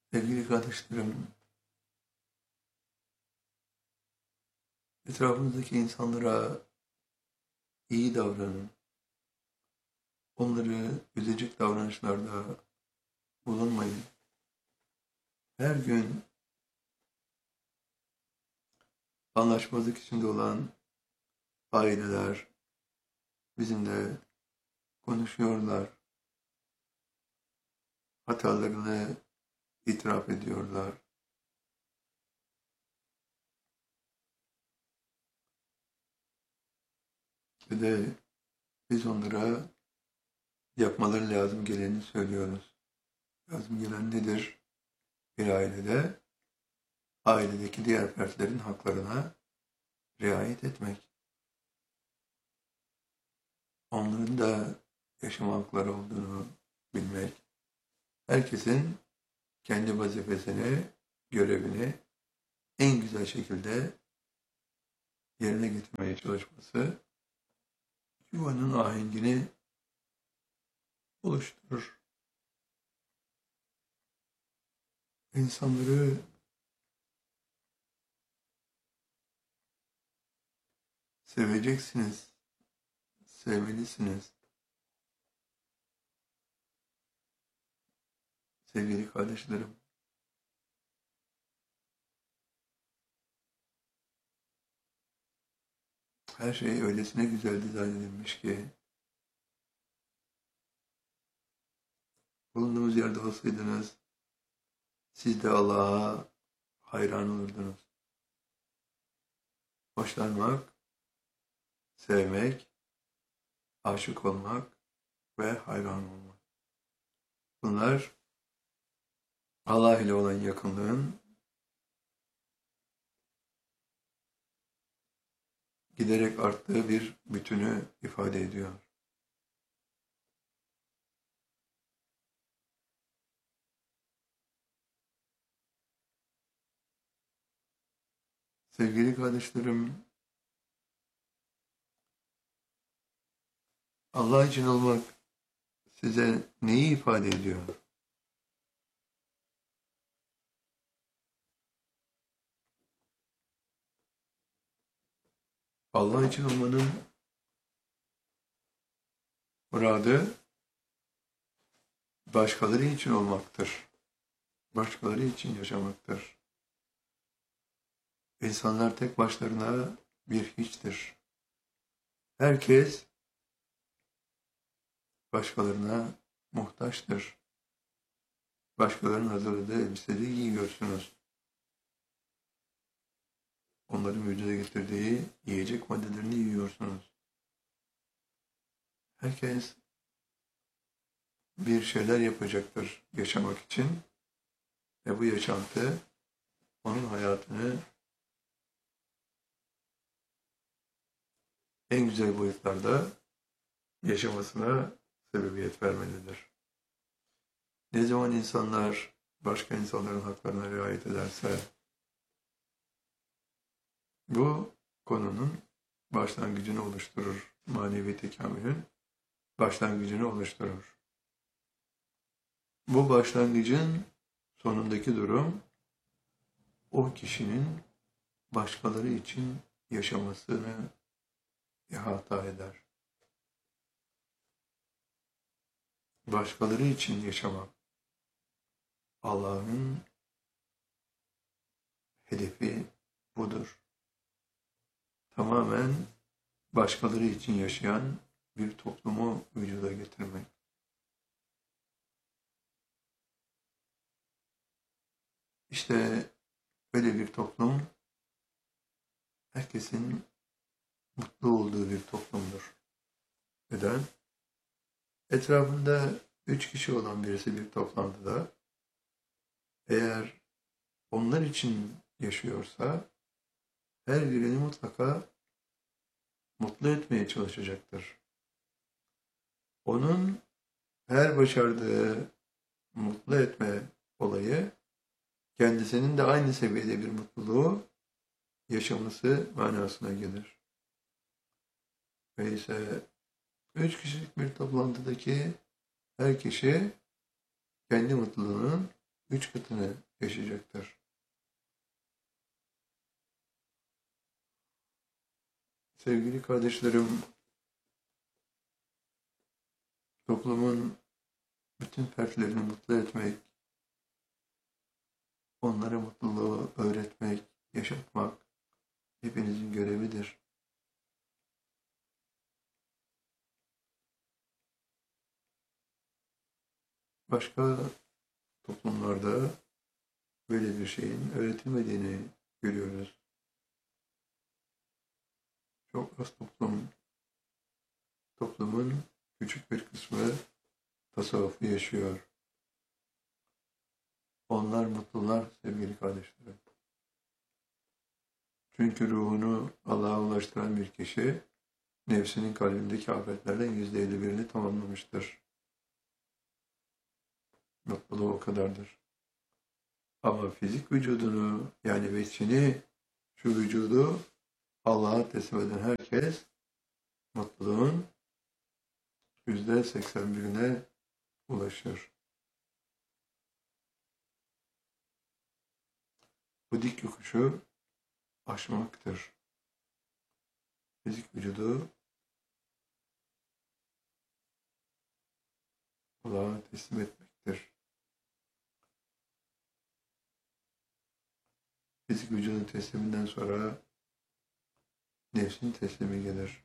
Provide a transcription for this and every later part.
Sevgili kardeşlerim, etrafınızdaki insanlara iyi davranın. Onları üzecek davranışlarda bulunmayın. Her gün anlaşmazlık içinde olan aileler bizimle konuşuyorlar. Hatalarını itiraf ediyorlar. Ve de biz onlara yapmaları lazım geleni söylüyoruz. Lazım gelen nedir? Bir ailede, ailedeki diğer fertlerin haklarına riayet etmek. Onların da yaşam hakları olduğunu bilmek. Herkesin kendi vazifesini, görevini en güzel şekilde yerine getirmeye çalışması yuvanın ahengini oluşturur. İnsanları seveceksiniz, sevmelisiniz. Sevgili kardeşlerim, her şey öylesine güzel dizayn edilmiş ki bulunduğumuz yerde olsaydınız siz de Allah'a hayran olurdunuz. Hoşlanmak, sevmek, aşık olmak ve hayran olmak. Bunlar Allah ile olan yakınlığın giderek arttığı bir bütünü ifade ediyor. Sevgili kardeşlerim, Allah için olmak size neyi ifade ediyor? Allah için olmanın muradı başkaları için olmaktır. Başkaları için yaşamaktır. İnsanlar tek başlarına bir hiçtir. Herkes başkalarına muhtaçtır. Başkalarının hazırladığı elbiseleri giyiyorsunuz. Onların vücuda getirdiği yiyecek maddelerini yiyorsunuz. Herkes bir şeyler yapacaktır yaşamak için ve bu yaşantı onun hayatını en güzel boyutlarda yaşamasına sebebiyet vermelidir. Ne zaman insanlar başka insanların haklarına riayet ederse bu konunun başlangıcını oluşturur. Manevi tekamülün başlangıcını oluşturur. Bu başlangıcın sonundaki durum o kişinin başkaları için yaşamasını ihata eder. Başkaları için yaşamak Allah'ın hedefi budur. Tamamen başkaları için yaşayan bir toplumu vücuda getirmek. İşte böyle bir toplum herkesin mutlu olduğu bir toplumdur. Neden? Etrafında 3 kişi olan birisi bir toplantıda eğer onlar için yaşıyorsa her birini mutlaka mutlu etmeye çalışacaktır. Onun her başardığı mutlu etme olayı kendisinin de aynı seviyede bir mutluluğu yaşaması manasına gelir. Ve ise 3 kişilik bir toplantıdaki her kişi kendi mutluluğunun 3 katını yaşayacaktır. Sevgili kardeşlerim, toplumun bütün fertlerini mutlu etmek, onlara mutluluğu öğretmek, yaşatmak hepinizin görevidir. Başka toplumlarda böyle bir şeyin öğretilmediğini görüyoruz. Çok az toplumun küçük bir kısmı tasavvufu yaşıyor. Onlar mutlular sevgili kardeşlerim. Çünkü ruhunu Allah'a ulaştıran bir kişi, nefsinin kalbindeki afetlerden %51'ini tamamlamıştır. Mutluluğu o kadardır. Ama fizik vücudunu, yani beşini, şu vücudu Allah'a teslim eden herkes mutluluğun %81'ine ulaşır. Bu dik yokuşu aşmaktır. Fizik vücudu Allah'a teslim etmektir. Fizik vücudun tesliminden sonra nefsin teslimi gelir.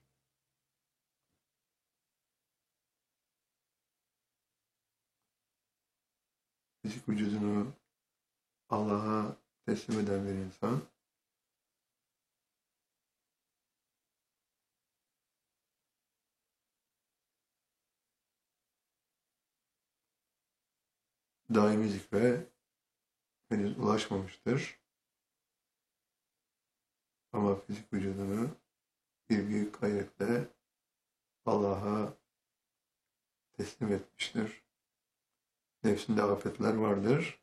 Fizik vücudunu Allah'a teslim eden bir insan daimi zikre henüz ulaşmamıştır. Ama fizik vücudunu bir büyük gayretle Allah'a teslim etmiştir. Nefsinde afetler vardır.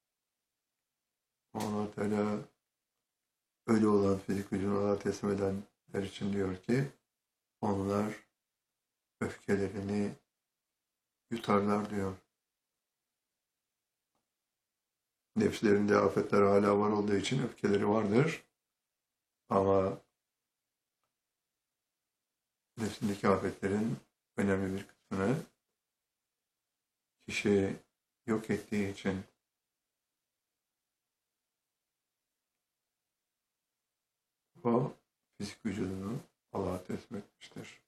Allah Teala öyle olan fizik vücudunu Allah'a teslim edenler için diyor ki onlar öfkelerini yutarlar diyor. Nefslerinde afetler hala var olduğu için öfkeleri vardır. Ama nefsindeki afetlerin önemli bir kısmını kişi yok ettiği için o fizik vücudunu Allah'a teslim etmiştir.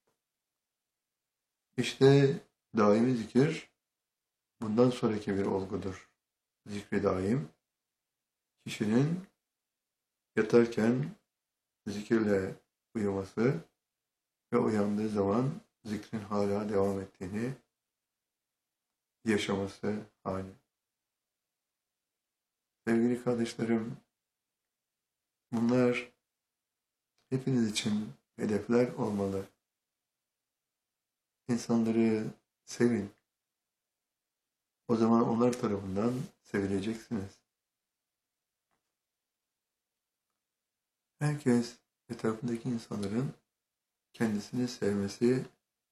İşte daimi zikir bundan sonraki bir olgudur. Zikri daim kişinin yatarken zikirle uyuması ve uyandığı zaman zikrin hala devam ettiğini yaşaması hali. Sevgili kardeşlerim, bunlar hepiniz için hedefler olmalı. İnsanları sevin. O zaman onlar tarafından sevileceksiniz. Herkes etrafındaki insanların kendisini sevmesi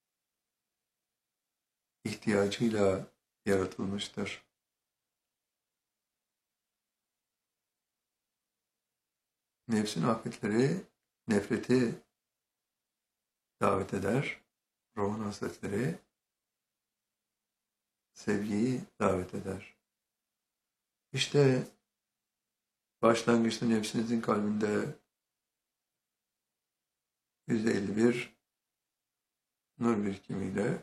ihtiyacıyla yaratılmıştır. Nefsin afetleri nefreti davet eder. Ruhun hasretleri sevgiyi davet eder. İşte başlangıçta nefsinizin kalbinde %51 nur birikimiyle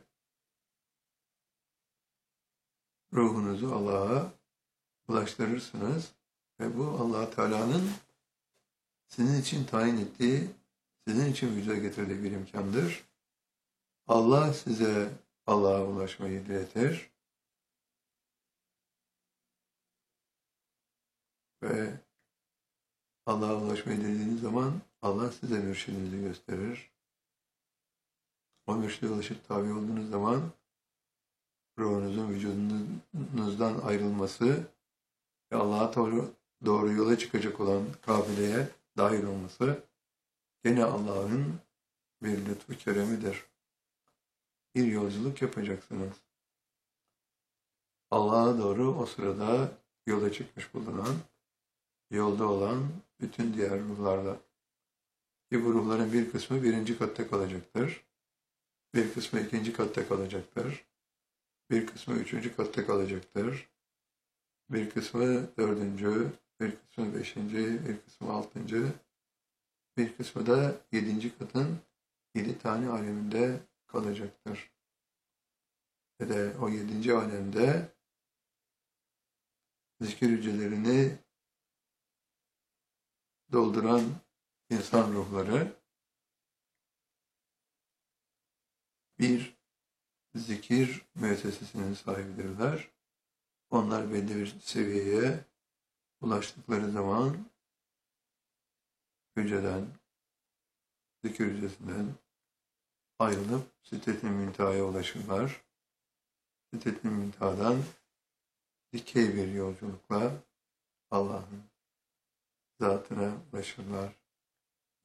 ruhunuzu Allah'a ulaştırırsınız ve bu Allah Teala'nın sizin için tayin ettiği, sizin için vücuda getirdiği bir imkandır. Allah size Allah'a ulaşmayı diletir ve Allah'a ulaşmayı dilediğiniz zaman Allah size mürşidinizi gösterir. O mürşide ulaşıp tabi olduğunuz zaman ruhunuzun vücudunuzdan ayrılması ve Allah'a doğru yola çıkacak olan kafileye dahil olması gene Allah'ın bir lütfu keremidir. Bir yolculuk yapacaksınız. Allah'a doğru o sırada yola çıkmış bulunan, yolda olan bütün diğer ruhlarla. Ki bu ruhların bir kısmı birinci katta kalacaktır. Bir kısmı ikinci katta kalacaktır. Bir kısmı üçüncü katta kalacaktır. Bir kısmı dördüncü, bir kısmı beşinci, bir kısmı altıncı, bir kısmı da yedinci katın 7 tane aleminde kalacaktır. Ve de o yedinci alemde zikir hücrelerini dolduran insan ruhları bir zikir müessesesinin sahibidirler. Onlar belli bir seviyeye ulaştıkları zaman hücreden, zikir hücresinden ayrılıp Sidret-i Münteha'ya ulaşırlar. Sidret-i Münteha'dan dikey bir yolculukla Allah'ın zatına ulaşırlar.